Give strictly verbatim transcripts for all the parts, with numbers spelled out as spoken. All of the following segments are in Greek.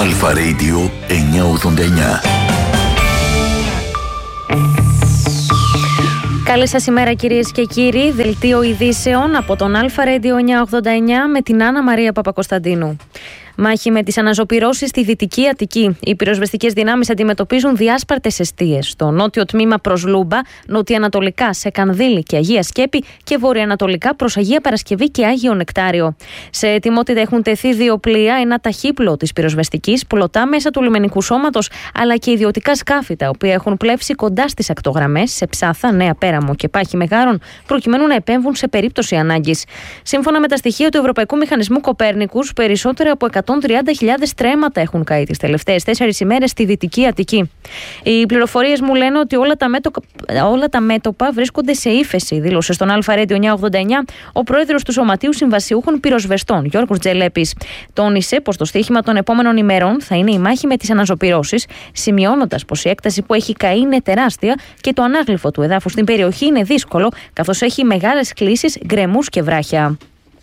Αλφα Radio εννιακόσια ογδόντα εννιά. Καλή σας ημέρα κυρίες και κύριοι. Δελτίο ειδήσεων από τον Αλφα Radio εννιακόσια ογδόντα εννιά με την Άννα Μαρία Παπακοσταντίνου. Μάχη με τις αναζωπυρώσεις στη Δυτική Αττική. Οι πυροσβεστικές δυνάμεις αντιμετωπίζουν διάσπαρτες εστίες στο νότιο τμήμα προς Λούμπα, νοτιοανατολικά σε Κανδύλη και Αγία Σκέπη και βορειοανατολικά προς Αγία Παρασκευή και Άγιο Νεκτάριο. Σε ετοιμότητα έχουν τεθεί δύο πλοία, ένα ταχύπλοο της πυροσβεστικής, πλωτά μέσα του λιμενικού σώματος, αλλά και ιδιωτικά σκάφη, τα οποία έχουν πλεύσει κοντά στις ακτογραμμές, σε Ψάθα, Νέα Πέραμο και Πάχη Μεγάρων, προκειμένου να επέμβουν σε περίπτωση ανάγκης. Σύμφωνα με τα στοιχεία του Ευρωπαϊκού Μηχανισμού Κοπέρνικους, περισσότερα από εκατόν τριάντα χιλιάδες τρέματα έχουν καεί τις τελευταίες τέσσερις ημέρες στη Δυτική Αττική. Οι πληροφορίες μου λένε ότι όλα τα, μέτωπα, όλα τα μέτωπα βρίσκονται σε ύφεση, δήλωσε στον Αλφα Radio εννιακόσια ογδόντα εννιά ο πρόεδρος του Σωματείου Συμβασιούχων Πυροσβεστών, Γιώργος Τζελέπης. Τόνισε πως το στοίχημα των επόμενων ημερών θα είναι η μάχη με τις αναζωπυρώσεις, σημειώνοντας πως η έκταση που έχει καεί είναι τεράστια και το ανάγλυφο του εδάφους στην περιοχή είναι δύσκολο, καθώς έχει μεγάλες κλίσεις, γκρεμούς και βράχια.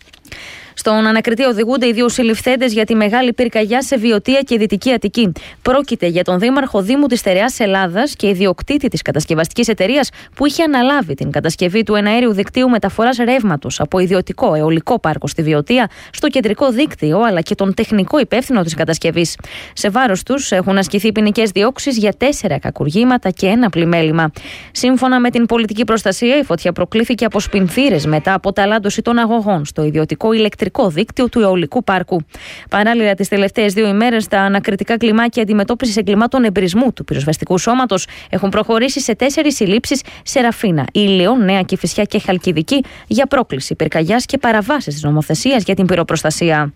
Στον ανακριτή οδηγούνται οι δύο συλληφθέντες για τη μεγάλη πυρκαγιά σε Βιωτία και Δυτική Αττική. Πρόκειται για τον δήμαρχο Δήμου της Στερεάς Ελλάδας και ιδιοκτήτη της κατασκευαστικής εταιρείας που είχε αναλάβει την κατασκευή του εναέριου δικτύου μεταφοράς ρεύματος από ιδιωτικό αιωλικό πάρκο στη Βιωτία στο κεντρικό δίκτυο, αλλά και τον τεχνικό υπεύθυνο της κατασκευής. Σε βάρος τους έχουν ασκηθεί ποινικές διώξεις για τέσσερα κακουργήματα και ένα πλημέλημα. Σύμφωνα με την πολιτική προστασία, η φωτιά προκλήθηκε από σπινθήρες μετά από ταλάντωση των αγωγών στο ιδιωτικό ηλεκτρικό δίκτυο του αιωλικού πάρκου. Παράλληλα, τις τελευταίες δύο ημέρες, τα ανακριτικά κλιμάκια αντιμετώπισης εγκλημάτων εμπρισμού του πυροσβεστικού σώματος έχουν προχωρήσει σε τέσσερις συλλήψεις σε Ραφίνα, Ήλιο, Νέα Κηφισιά και Χαλκιδική για πρόκληση πυρκαγιάς και παραβάσεις της νομοθεσίας για την πυροπροστασία.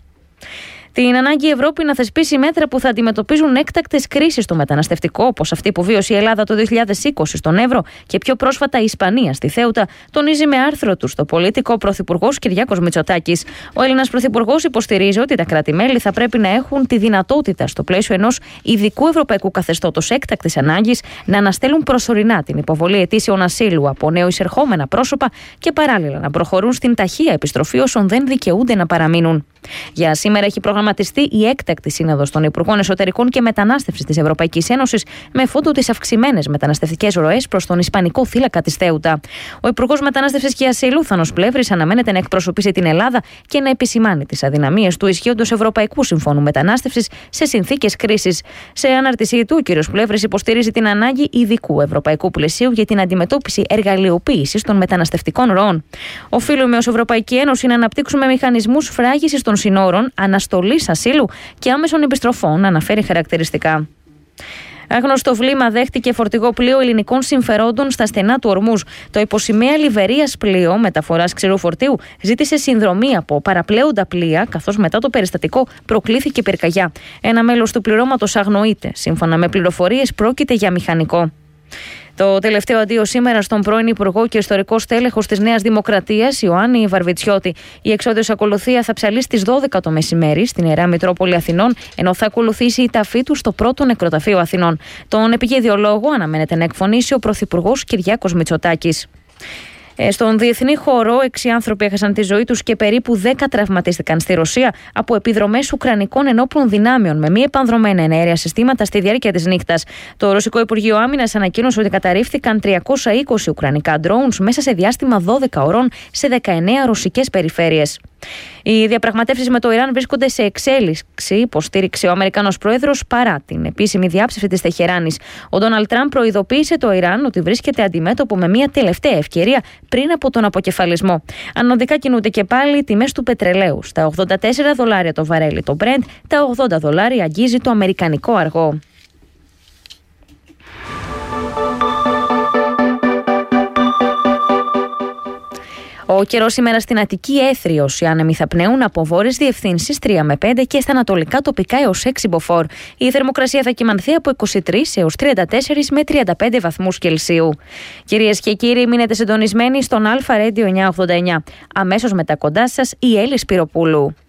Την ανάγκη η Ευρώπη να θεσπίσει μέτρα που θα αντιμετωπίζουν έκτακτες κρίσεις στο μεταναστευτικό, όπως αυτή που βίωσε η Ελλάδα το δύο χιλιάδες είκοσι στον Εύρο και πιο πρόσφατα η Ισπανία στη Θέουτα, τονίζει με άρθρο του στο Πολίτικο ο Πρωθυπουργός Κυριάκος Μητσοτάκης. Ο Έλληνας Πρωθυπουργός υποστηρίζει ότι τα κράτη-μέλη θα πρέπει να έχουν τη δυνατότητα, στο πλαίσιο ενός ειδικού ευρωπαϊκού καθεστώτος έκτακτης ανάγκης, να αναστέλουν προσωρινά την υποβολή αιτήσεων ασύλου από νεοεισερχόμενα πρόσωπα και παράλληλα να προχωρούν στην ταχεία επιστροφή όσων δεν δικαιούνται να παραμείνουν. Για σήμερα έχει προγραμματιστεί η έκτακτη σύνοδος των Υπουργών Εσωτερικών και Μετανάστευσης της Ευρωπαϊκής Ένωσης με φόντο τις αυξημένες μεταναστευτικές ροές προς τον Ισπανικό θύλακα της Θέουτα. Ο Υπουργός Μετανάστευσης και Ασύλου, Θάνος Πλεύρης, αναμένεται να εκπροσωπήσει την Ελλάδα και να επισημάνει τις αδυναμίες του ισχύοντος Ευρωπαϊκού Συμφώνου Μετανάστευσης σε συνθήκες κρίσης. Σε ανάρτησή του, ο κ. Πλεύρης υποστηρίζει την ανάγκη ειδικού ευρωπαϊκού πλαισίου για την αντιμετώπιση εργαλειοποίησης των μεταναστευτικών ροών. Οφείλουμε ως Ευρωπαϊκή Ένωση να αναπτύξουμε μηχανισμούς φράγισης των συνόρων, αναστολής ασύλου και άμεσων επιστροφών, αναφέρει χαρακτηριστικά. Άγνωστο βλήμα δέχτηκε φορτηγό πλοίο ελληνικών συμφερόντων στα στενά του Ορμούζ. Το υποσημαία Λιβερίας πλοίο μεταφοράς ξηρού φορτίου ζήτησε συνδρομή από παραπλέοντα πλοία, καθώς μετά το περιστατικό προκλήθηκε πυρκαγιά. Ένα μέλος του πληρώματος αγνοείται. Σύμφωνα με πληροφορίες, πρόκειται για μηχανικό. Το τελευταίο αντίο σήμερα στον πρώην Υπουργό και ιστορικό στέλεχος της Νέας Δημοκρατίας, Ιωάννη Βαρβιτσιώτη. Η εξόδιος ακολουθία θα ψαλεί στις δώδεκα το μεσημέρι στην Ιερά Μητρόπολη Αθηνών, ενώ θα ακολουθήσει η ταφή του στο πρώτο νεκροταφείο Αθηνών. Τον επικηδιολόγο αναμένεται να εκφωνήσει ο Πρωθυπουργός Κυριάκος Μητσοτάκης. Στον διεθνή χώρο, έξι άνθρωποι έχασαν τη ζωή τους και περίπου δέκα τραυματίστηκαν στη Ρωσία από επιδρομές ουκρανικών ενόπλων δυνάμεων με μη επανδρομένα εναέρια συστήματα στη διάρκεια της νύχτας. Το Ρωσικό Υπουργείο Άμυνας ανακοίνωσε ότι καταρρίφθηκαν τριακόσια είκοσι ουκρανικά drones μέσα σε διάστημα δώδεκα ωρών σε δεκαεννέα ρωσικές περιφέρειες. Οι διαπραγματεύσεις με το Ιράν βρίσκονται σε εξέλιξη, υποστήριξε ο Αμερικανός Πρόεδρος παρά την επίσημη διάψευση της Τεχεράνης. Ο Ντόναλντ Τραμπ προειδοποίησε το Ιράν ότι βρίσκεται αντιμέτωπο με μια τελευταία ευκαιρία πριν από τον αποκεφαλισμό. Ανωδικά κινούνται και πάλι οι τιμές του πετρελαίου. Στα ογδόντα τέσσερα δολάρια το βαρέλι το Brent, τα ογδόντα δολάρια αγγίζει το αμερικανικό αργό. Ο καιρός σήμερα στην Αττική έθριος. Οι άνεμοι θα πνέουν από βόρειες διευθύνσεις τρία με πέντε και στα ανατολικά τοπικά έως έξι μποφόρ. Η θερμοκρασία θα κυμανθεί από είκοσι τρεις έως τριάντα τέσσερα με τριάντα πέντε βαθμούς Κελσίου. Κυρίες και κύριοι, μείνετε συντονισμένοι στον Αλφα Radio εννιακόσια ογδόντα εννιά. Αμέσως μετά κοντά σας η Έλλη Σπυροπούλου.